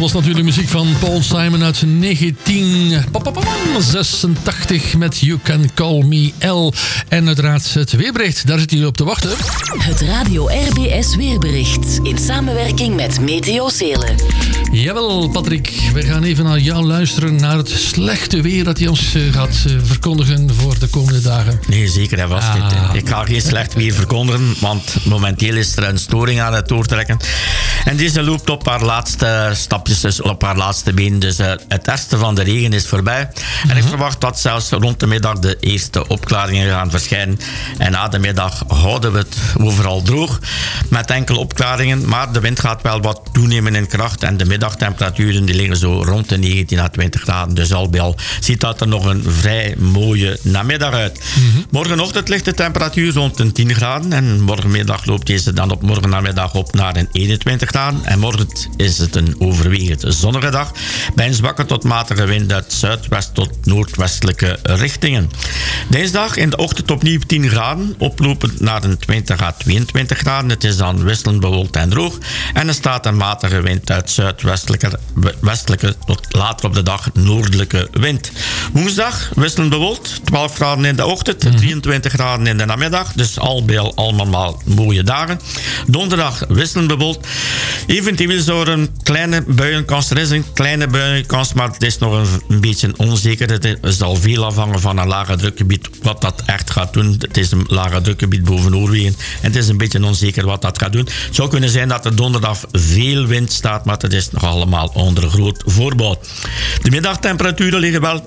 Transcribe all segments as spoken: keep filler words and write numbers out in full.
was natuurlijk muziek van Paul Simon uit negentien zesentachtig met You Can Call Me L. En uiteraard het weerbericht, daar zit jullie op te wachten. Het Radio R B S weerbericht in samenwerking met Meteo Zelen. Jawel, Patrick, we gaan even naar jou luisteren, naar het slechte weer dat hij ons uh, gaat uh, verkondigen voor de komende dagen. Nee, zeker en vast. Ah. Ik ga geen slecht weer verkondigen, want momenteel is er een storing aan het doortrekken. En deze loopt op haar laatste stapjes, dus op haar laatste been. Dus uh, het ergste van de regen is voorbij. En mm-hmm. ik verwacht dat zelfs rond de middag de eerste opklaringen gaan verschijnen. En na de middag houden we het overal droog, met enkele opklaringen. Maar de wind gaat wel wat toenemen in kracht. En de middagtemperaturen die liggen zo rond de negentien à twintig graden. Dus al bij al ziet dat er nog een vrij mooie namiddag uit. Mm-hmm. Morgenochtend ligt de temperatuur rond de tien graden. En morgenmiddag loopt deze dan op morgen namiddag op naar een eenentwintig graden. En morgen is het een overwegend zonnige dag. Bij een zwakke tot matige wind uit zuidwest tot noordwestelijke richtingen. Dinsdag in de ochtend opnieuw tien graden. Oplopend naar een twintig à tweeëntwintig graden. Het is dan wisselend bewolkt en droog. En er staat een matige wind uit zuidwestelijke westelijke tot later op de dag noordelijke wind. Woensdag wisselend bewolkt. twaalf graden in de ochtend. drieëntwintig graden in de namiddag. Dus al bij al allemaal mooie dagen. Donderdag wisselend bewolkt. Eventueel zou er een kleine buienkans. Er is een kleine buienkans, maar het is nog een, een beetje onzeker. Het zal veel afhangen van een lage drukgebied. Wat dat echt gaat doen. Het is een lage drukgebied boven Noorwegen. En het is een beetje onzeker wat dat gaat doen. Het zou kunnen zijn dat er donderdag veel wind staat, maar het is nog allemaal onder groot voorbouw. De middagtemperaturen liggen wel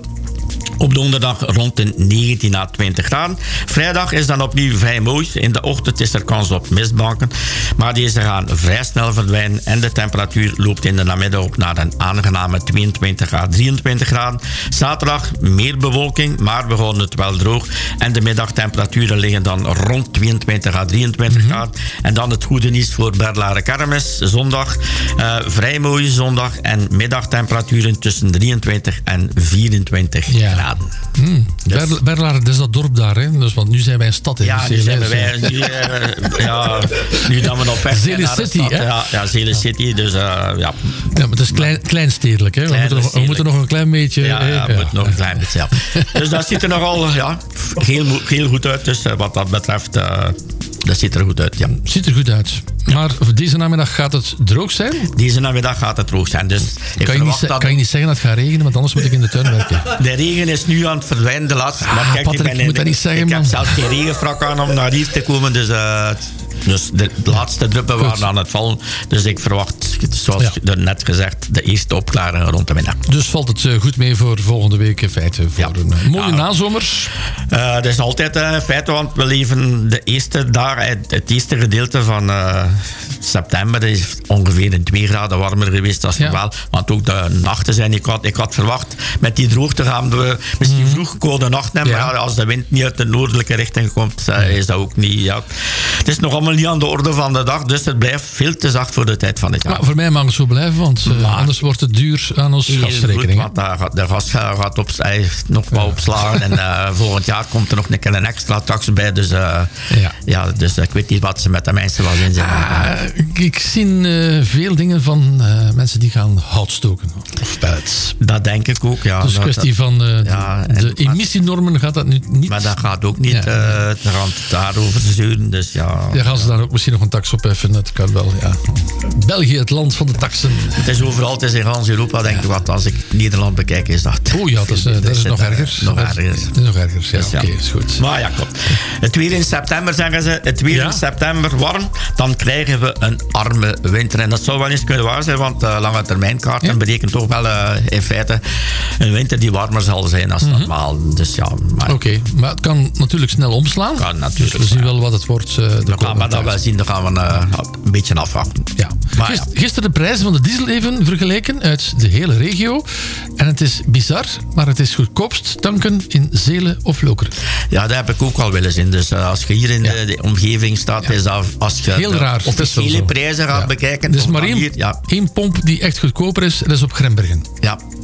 op donderdag rond de negentien à twintig graden. Vrijdag is dan opnieuw vrij mooi. In de ochtend is er kans op mistbanken. Maar deze gaan vrij snel verdwijnen. En de temperatuur loopt in de namiddag op naar een aangename tweeëntwintig à drieëntwintig graden. Zaterdag meer bewolking, maar we houden het wel droog. En de middagtemperaturen liggen dan rond tweeëntwintig à drieëntwintig mm-hmm. graden. En dan het goede nieuws voor Berlare Kermis. Zondag, uh, vrij mooie zondag. En middagtemperaturen tussen drieëntwintig en vierentwintig ja. graden. Hmm. Dus. Ber- Berlare, dat is dat dorp daar, hè? Dus, want nu zijn wij een stad. In ja, nu zijn wij... Nu, uh, ja, nu dan we op weg zijn naar de City, stad. Hè? Ja, ja, Zele City. Dus uh, ja. Ja, maar het is klein, kleinstedelijk, hè? We moeten, nog, we moeten nog een klein beetje... Ja, ja, we ja. moeten nog een klein beetje, ja. Dus dat ziet er nogal ja, heel, heel goed uit. Dus uh, wat dat betreft... Uh, dat ziet er goed uit, ja. Ziet er goed uit. Ja. Maar deze namiddag gaat het droog zijn? Deze namiddag gaat het droog zijn. Dus ik kan, je niet, dat... kan je niet zeggen dat het gaat regenen, want anders moet ik in de tuin werken. De regen is nu aan het verdwijnen, de laatste. Ah, maar kijk, Patrick, ik ben in, moet dat niet zeggen, ik man. heb zelfs geen regenfrak aan om naar hier te komen, dus... Uh, Dus de laatste druppen waren Goed. aan het vallen. Dus ik verwacht, zoals ja. net gezegd, de eerste opklaringen rond de middag. Dus valt het goed mee voor volgende week in feite? Voor ja. een mooie ja. nazomers? Uh, dat is altijd een uh, feit, want we leven de eerste dagen, het, het eerste gedeelte van uh, september is ongeveer een twee graden warmer geweest als normaal. Ja. Want ook de nachten zijn, ik had, ik had verwacht, met die droogte gaan we misschien mm. vroeg koude nacht hebben. Ja. Maar als de wind niet uit de noordelijke richting komt, uh, is dat ook niet... Ja. Het is nog allemaal niet aan de orde van de dag, dus het blijft veel te zacht voor de tijd van het jaar. Maar voor mij mag het zo blijven, want uh, anders wordt het duur aan ons gasrekening. Goed, want uh, de gas gaat op, uh, nog wel opslagen en uh, volgend jaar komt er nog een keer een extra tax bij, dus, uh, ja. Ja, dus uh, ik weet niet wat ze met de mensen wel in zijn. Uh, ik zie uh, veel dingen van uh, mensen die gaan hout stoken of pellets. Dat denk ik ook, ja. Dus kwestie van uh, ja, de, de emissienormen gaat dat nu niet. Maar dat gaat ook niet, ja. uh, te gaan daarover zeuren, dus ja. Ja, gaan ze daar ook misschien nog een tax op heffen, dat kan wel, ja. België, het land van de taxen. Het is overal, het is in gans Europa, denk ik, wat als ik Nederland bekijk, is dat. Oh ja, dat is, dat is, is nog erger. Nog erger. Dat is nog erger, ja, dus, oké, okay, is goed. Maar ja, kom. Het weer in september, zeggen ze, het weer ja? in september warm, dan krijgen we een arme winter. En dat zou wel eens kunnen waar zijn, want uh, lange termijnkaarten ja? betekent toch wel uh, in feite een winter die warmer zal zijn als mm-hmm. normaal. Dus ja. Oké, okay, maar het kan natuurlijk snel omslaan. Kan natuurlijk. Dus we zien wel wat het wordt. Uh, we gaan maar dat wel zien, dan gaan we uh, een beetje afwachten. Ja. Maar Gist, ja. Gisteren de prijzen van de diesel even vergeleken uit de hele regio. En het is bizar, maar het is goedkoopst tanken in Zelen of Lokeren. Ja, dat heb ik ook al willen zien. Dus uh, als je hier in ja. de, de omgeving staat, ja. is dat als je heel de raar. officiële prijzen gaat ja. bekijken. Er is maar één, hier, ja. één pomp die echt goedkoper is, dat is op Grembergen. Ja.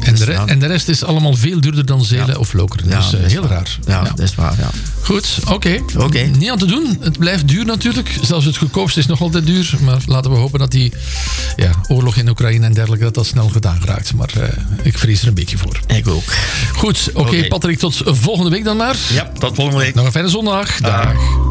En Dus, de, re- ja. en de rest is allemaal veel duurder dan Zelen Ja. of Lokeren. Ja, Dus uh, dat is heel waar. raar. Ja, Ja. dat is waar, ja. Goed, oké. Oké. Niet aan te doen. Het blijft duur natuurlijk. Zelfs het goedkoopste is nog altijd duur. Maar laten we hopen dat die ja, oorlog in Oekraïne en dergelijke, dat dat snel gedaan raakt. Maar uh, ik vrees er een beetje voor. Ik ook. Goed, oké. Oké. Patrick, tot volgende week dan maar. Ja, tot volgende week. Nog een fijne zondag. Dag. Dag.